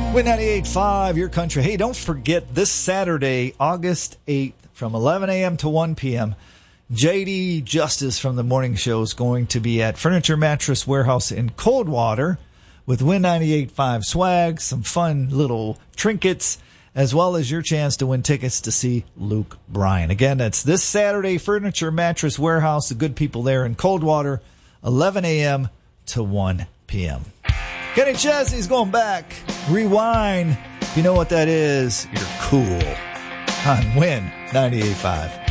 Win 98.5, your country. Hey, don't forget this Saturday, August 8th, from 11 a.m. to 1 p.m., J.D. Justice from the morning show is going to be at Furniture Mattress Warehouse in Coldwater with Win 98.5 swag, some fun little trinkets, as well as your chance to win tickets to see Luke Bryan. Again, that's this Saturday, Furniture Mattress Warehouse, the good people there in Coldwater, 11 a.m. to 1 p.m. Kenny Chesney's going back. Rewind. If you know what that is, you're cool. On Win 98.5.